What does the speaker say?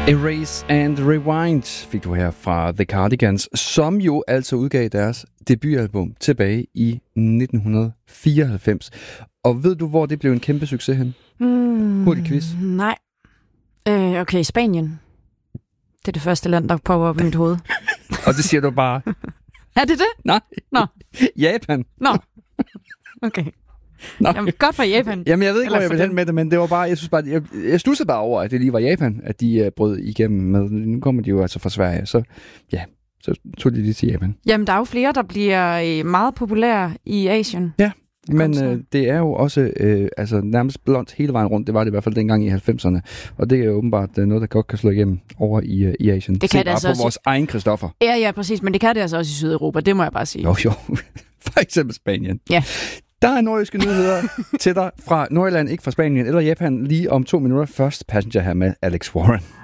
Erase and Rewind fik du her fra The Cardigans, som jo altså udgav deres debutalbum tilbage i 1994. Og ved du, hvor det blev en kæmpe succes hen? Hurtig quiz. Nej. Okay, Spanien. Det er det første land, der popper op i mit hoved. Og det siger du bare. Er det det? Nej. Nå. Japan. Nå. Okay. Jamen, godt for Japan. Jamen, jeg ved ikke, hvor jeg vil hen med det, men det var bare, jeg synes bare, jeg studsede bare over, at det lige var Japan, at de brød igennem med. Nu kommer de jo altså fra Sverige, så ja, så tog de lige til Japan. Jamen, der er jo flere, der bliver meget populære i Asien. Ja, men det er jo også altså nærmest blondt hele vejen rundt. Det var det i hvert fald dengang i 90'erne. Og det er jo åbenbart noget, der godt kan slå igennem over i Asien. Det kan det altså på vores egen Christoffer. Ja, præcis. Men det kan det altså også i Sydeuropa, det må jeg bare sige. Jo. For eksempel Spanien. Ja. Der er nordjyske nyheder til dig fra Nordjylland, ikke fra Spanien eller Japan, lige om 2 minutter. Først Passenger her med Alex Warren.